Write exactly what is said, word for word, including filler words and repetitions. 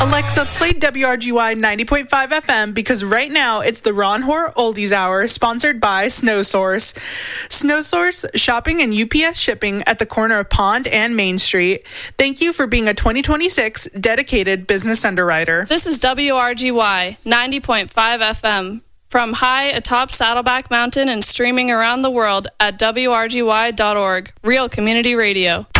Alexa, play W R G Y ninety point five F M because right now it's the Ron Hoare Oldies Hour, sponsored by SnowSource. SnowSource, shopping and U P S shipping at the corner of Pond and Main Street. Thank you for being a twenty twenty-six dedicated business underwriter. This is W R G Y ninety point five F M. From high atop Saddleback Mountain and streaming around the world at W R G Y dot org. Real Community Radio.